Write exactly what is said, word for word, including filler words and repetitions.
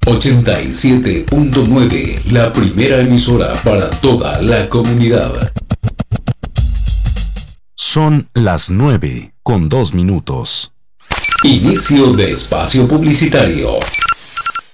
ochenta y siete punto nueve, la primera emisora para toda la comunidad. Son las nueve con dos minutos. Inicio de espacio publicitario.